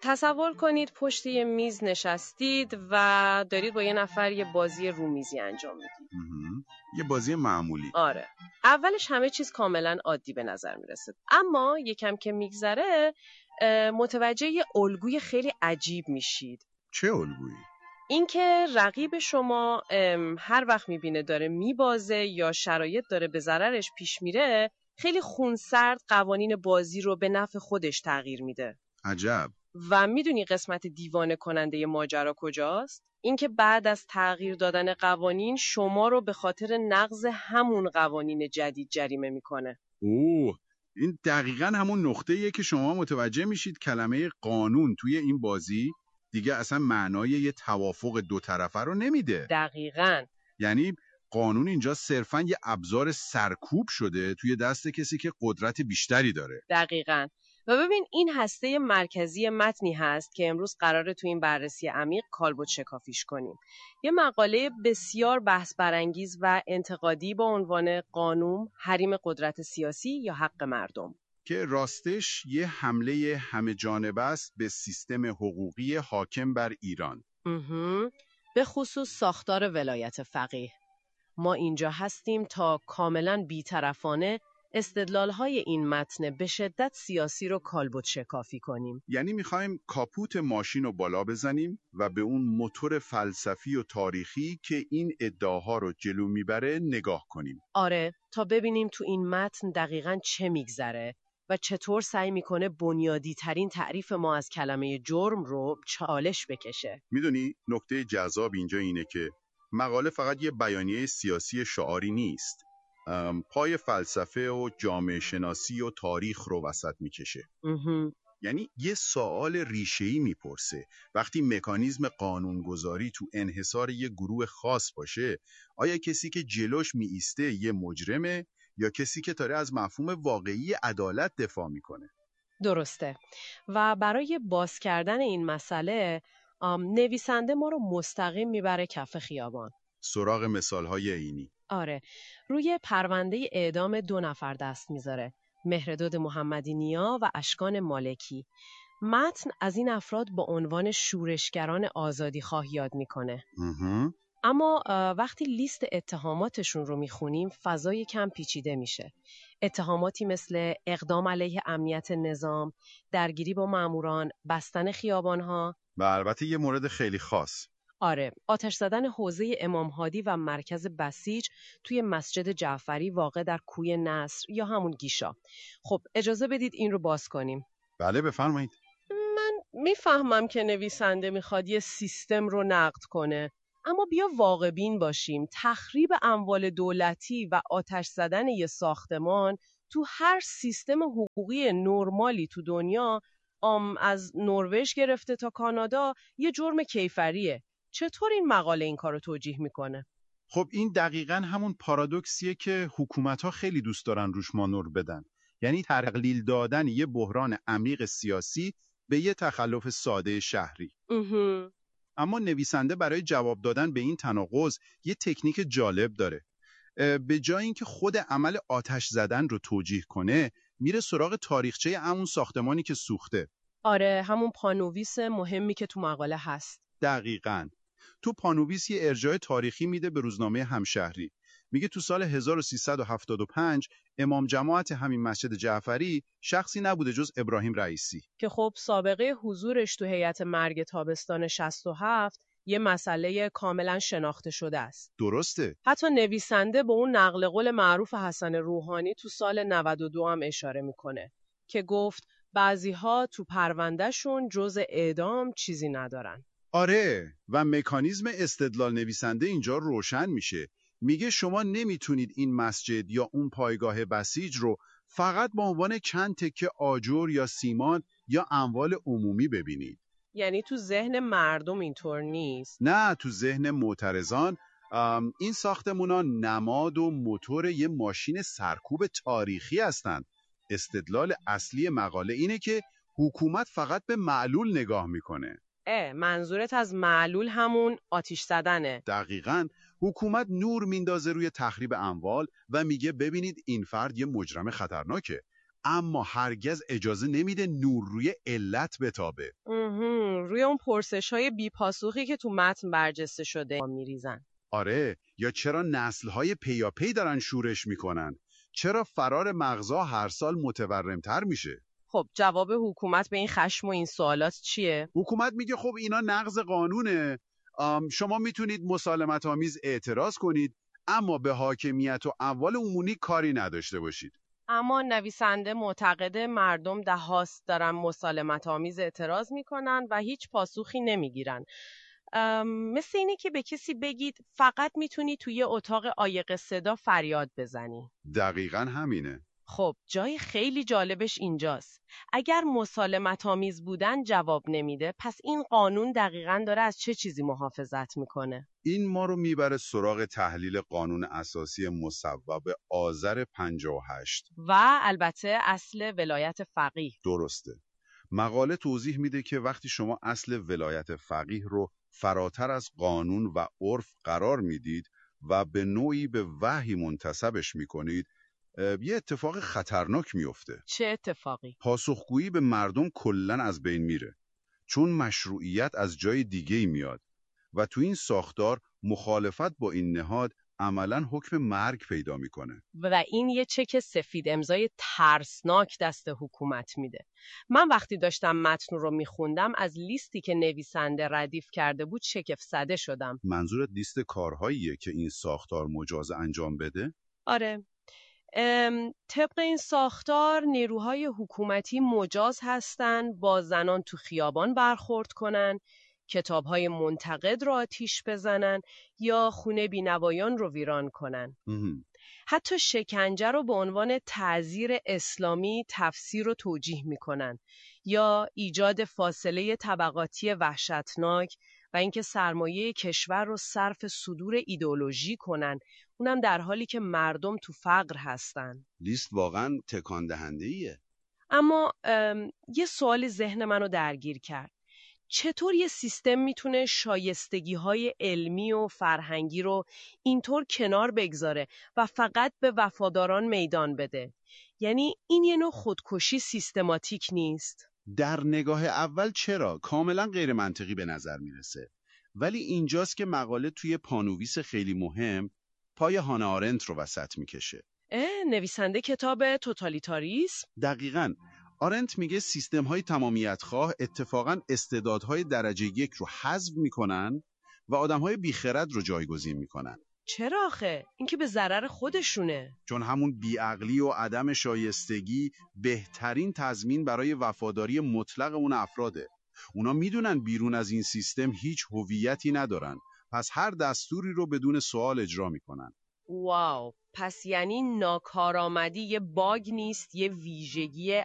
تصور کنید پشت یه میز نشستید و دارید با یه نفر یه بازی رومیزی انجام میدید. یه بازی معمولی. آره. اولش همه چیز کاملا عادی به نظر میرسه. اما یکم که میگذره متوجه یه الگوی خیلی عجیب میشید. چه الگویی؟ اینکه رقیب شما هر وقت میبینه داره میبازه یا شرایط داره به ضررش پیش میره، خیلی خونسرد قوانین بازی رو به نفع خودش تغییر میده. عجب. و میدونی قسمت دیوانه کننده ماجرا کجاست؟ اینکه بعد از تغییر دادن قوانین شما رو به خاطر نقض همون قوانین جدید جریمه میکنه. اوه، این دقیقاً همون نقطه‌ایه که شما متوجه میشید کلمه قانون توی این بازی دیگه اصلا معنای یه توافق دو طرفه رو نمیده. دقیقاً. یعنی قانون اینجا صرفاً یه ابزار سرکوب شده توی دست کسی که قدرت بیشتری داره. دقیقاً. و ببین این هسته مرکزی متنی هست که امروز قراره تو این بررسی عمیق کالبد شکافیش کنیم. یه مقاله بسیار بحث برانگیز و انتقادی با عنوان قانون، حریم قدرت سیاسی یا حق مردم، که راستش یه حمله همه جانبه است به سیستم حقوقی حاکم بر ایران. به خصوص ساختار ولایت فقیه. ما اینجا هستیم تا کاملاً بی‌طرفانه استدلال‌های این متن به شدت سیاسی رو کالبد شکافی کنیم. یعنی می‌خوایم کاپوت ماشین رو بالا بزنیم و به اون موتور فلسفی و تاریخی که این ادعاها رو جلو میبره نگاه کنیم. آره، تا ببینیم تو این متن دقیقاً چه میگذره و چطور سعی میکنه بنیادی ترین تعریف ما از کلمه جرم رو چالش بکشه. میدونی نکته جذاب اینجا اینه که مقاله فقط یه بیانیه سیاسی شعاری نیست. پای فلسفه و جامعه شناسی و تاریخ رو وسط میکشه. یعنی یه سوال ریشه‌ای میپرسه وقتی مکانیزم قانونگذاری تو انحصار یه گروه خاص باشه، آیا کسی که جلوش میایسته یه مجرمه یا کسی که داره از مفهوم واقعی عدالت دفاع میکنه؟ درسته. و برای باز کردن این مسئله نویسنده ما رو مستقیم میبره کف خیابان. سراغ مثالهای عینی. آره، روی پرونده اعدام 2 نفر دست میذاره. مهرداد محمدی نیا و اشکان مالکی. متن از این افراد با عنوان شورشگران آزادیخواه یاد میکنه. اما وقتی لیست اتهاماتشون رو میخونیم فضای کم پیچیده میشه. اتهاماتی مثل اقدام علیه امنیت نظام، درگیری با ماموران، بستن خیابانها و البته یه مورد خیلی خاص. آره، آتش زدن حوزه امام هادی و مرکز بسیج توی مسجد جعفری واقع در کوی نصر یا همون گیشا. خب اجازه بدید این رو باز کنیم. بله بفرمایید. من میفهمم که نویسنده میخواد یه سیستم رو نقد کنه، اما بیا واقع بین باشیم. تخریب اموال دولتی و آتش زدن یه ساختمان تو هر سیستم حقوقی نرمالی تو دنیا، از نروژ گرفته تا کانادا، یه جرم کیفریه. چطور این مقاله این کارو توجیه میکنه؟ خب این دقیقاً همون پارادوکسیه که حکومت‌ها خیلی دوست دارن روش مانور بدن. یعنی تقلیل دادن یه بحران عمیق سیاسی به یه تخلف ساده شهری. اما نویسنده برای جواب دادن به این تناقض یه تکنیک جالب داره. به جای اینکه خود عمل آتش زدن رو توجیه کنه، میره سراغ تاریخچه همون ساختمانی که سوخته. آره، همون پانویس مهمی که تو مقاله هست. دقیقاً. تو پانویس یه ارجاع تاریخی میده به روزنامه همشهری. میگه تو سال 1375 امام جماعت همین مسجد جعفری شخصی نبوده جز ابراهیم رئیسی که خب سابقه حضورش تو هیئت مرگ تابستان 67 یه مسئله کاملا شناخته شده است. درسته. حتی نویسنده به اون نقل قول معروف حسن روحانی تو سال 92 هم اشاره میکنه که گفت بعضی‌ها تو پروندهشون جز اعدام چیزی ندارن. آره، و مکانیزم استدلال نویسنده اینجا روشن میشه. میگه شما نمیتونید این مسجد یا اون پایگاه بسیج رو فقط به عنوان چند تکه آجر یا سیمان یا اموال عمومی ببینید. یعنی تو ذهن مردم اینطور نیست؟ نه، تو ذهن معترضان این ساختمونا نماد و موتور یه ماشین سرکوب تاریخی هستند. استدلال اصلی مقاله اینه که حکومت فقط به معلول نگاه میکنه. منظورت از معلول همون آتش زدنه؟ دقیقاً. حکومت نور میندازه روی تخریب اموال و میگه ببینید این فرد یه مجرم خطرناکه، اما هرگز اجازه نمیده نور روی علت بتابه. روی اون پرسش‌های بی‌پاسخی که تو متن برجسته شده میریزن. آره، یا چرا نسل‌های پیاپی دارن شورش میکنن؟ چرا فرار مغزها هر سال متورمتر میشه؟ خب جواب حکومت به این خشم و این سوالات چیه؟ حکومت میگه خب اینا نقض قانونه، شما میتونید مسالمت آمیز اعتراض کنید اما به حاکمیت و اموال عمومی کاری نداشته باشید. اما نویسنده معتقده مردم دهاست دارن مسالمت آمیز اعتراض میکنن و هیچ پاسخی نمیگیرن. مثل اینه که به کسی بگید فقط میتونی توی اتاق عایق صدا فریاد بزنی. دقیقاً همینه. خب جای خیلی جالبش اینجاست. اگر مسالمت آمیز بودن جواب نمیده، پس این قانون دقیقاً داره از چه چیزی محافظت میکنه؟ این ما رو میبره سراغ تحلیل قانون اساسی مصوب آذر 58 و البته اصل ولایت فقیه. درسته. مقاله توضیح میده که وقتی شما اصل ولایت فقیه رو فراتر از قانون و عرف قرار میدید و به نوعی به وحی منتسبش میکنید، یه اتفاق خطرناک میفته. چه اتفاقی؟ پاسخگویی به مردم کلن از بین میره، چون مشروعیت از جای دیگه‌ای میاد و تو این ساختار مخالفت با این نهاد عملاً حکم مرگ پیدا میکنه. و این یه چک سفید امضای ترسناک دست حکومت میده. من وقتی داشتم متن رو میخوندم از لیستی که نویسنده ردیف کرده بود شگفت زده شدم. منظورت لیست کارهاییه که این ساختار مجاز انجام بده؟ آره. طبق این ساختار نیروهای حکومتی مجاز هستن با زنان تو خیابان برخورد کنن، کتابهای منتقد رو آتیش بزنن یا خونه بینوایان رو ویران کنن. حتی شکنجه رو به عنوان تعزیر اسلامی تفسیر و توجیه میکنن یا ایجاد فاصله طبقاتی وحشتناک و اینکه سرمایه کشور رو صرف صدور ایدئولوژی کنن، اونم در حالی که مردم تو فقر هستن. لیست واقعا تکان دهنده‌ایه. اما یه سوال ذهن منو درگیر کرد. چطور یه سیستم میتونه شایستگی‌های علمی و فرهنگی رو اینطور کنار بگذاره و فقط به وفاداران میدان بده؟ یعنی این یه نوع خودکشی سیستماتیک نیست؟ در نگاه اول چرا؟ کاملا غیر منطقی به نظر میرسه. ولی اینجاست که مقاله توی پانویس خیلی مهم پای هانا آرنت رو وسط میکشه. نویسنده کتاب توتالیتاریسم؟ دقیقاً. آرنت میگه سیستم‌های تمامیت‌خواه اتفاقاً استعدادهای درجه یک رو حذف میکنن و آدم‌های بیخرد رو جایگزین میکنن. چرا آخه؟ این که به ضرر خودشونه. چون همون بیعقلی و عدم شایستگی بهترین تضمین برای وفاداری مطلق اون افراده. اونا میدونن بیرون از این سیستم هیچ هویتی ندارن، پس هر دستوری رو بدون سوال اجرا میکنن. واو، پس یعنی ناکارآمدی یه باگ نیست، یه ویژگی